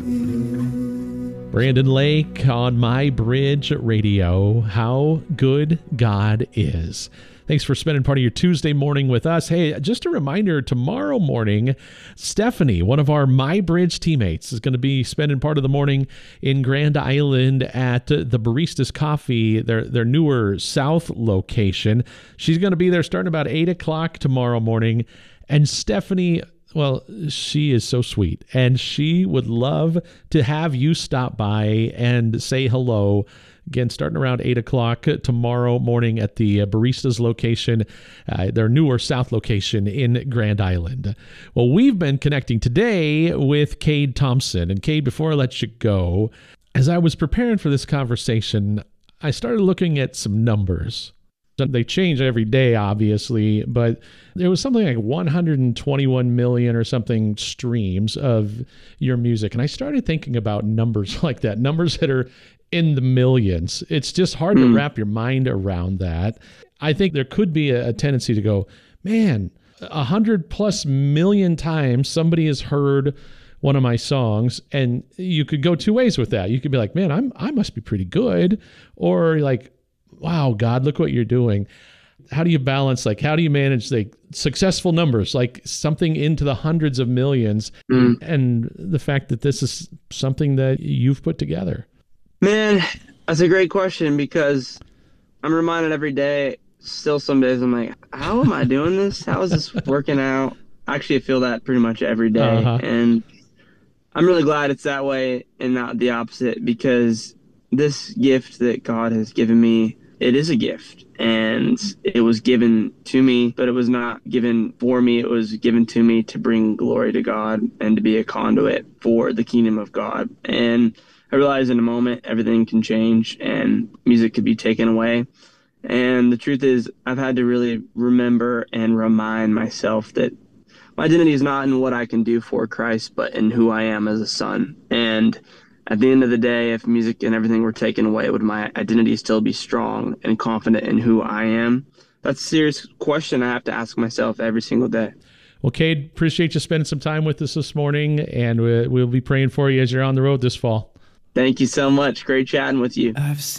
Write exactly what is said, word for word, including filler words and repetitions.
Brandon Lake on My Bridge Radio. How good God is. Thanks for spending part of your Tuesday morning with us. Hey, just a reminder, tomorrow morning, Stephanie, one of our My Bridge teammates, is going to be spending part of the morning in Grand Island at the Baristas Coffee, their, their newer South location. She's going to be there starting about eight o'clock tomorrow morning. And Stephanie, well, she is so sweet, and she would love to have you stop by and say hello. Again, starting around eight o'clock tomorrow morning at the Baristas location, uh, their newer South location in Grand Island. Well, we've been connecting today with Cade Thompson. And Cade, before I let you go, as I was preparing for this conversation, I started looking at some numbers. They change every day, obviously, but there was something like one hundred twenty-one million or something streams of your music. And I started thinking about numbers like that, numbers that are in the millions. It's just hard mm. to wrap your mind around that. I think there could be a, a tendency to go, man, a hundred plus million times somebody has heard one of my songs, and you could go two ways with that. You could be like, man, I'm I must be pretty good, or like, wow, God, look what you're doing. How do you balance, like, how do you manage like successful numbers, like something into the hundreds of millions, mm. and the fact that this is something that you've put together? Man, that's a great question, because I'm reminded every day, still some days I'm like, how am I doing this? How is this working out? Actually, I feel that pretty much every day. Uh-huh. And I'm really glad it's that way and not the opposite, because this gift that God has given me, it is a gift, and it was given to me, but it was not given for me. It was given to me to bring glory to God and to be a conduit for the kingdom of God. And I realized in a moment everything can change and music could be taken away. And the truth is, I've had to really remember and remind myself that my identity is not in what I can do for Christ, but in who I am as a son. And at the end of the day, if music and everything were taken away, would my identity still be strong and confident in who I am? That's a serious question I have to ask myself every single day. Well, Cade, appreciate you spending some time with us this morning, and we'll be praying for you as you're on the road this fall. Thank you so much. Great chatting with you. I've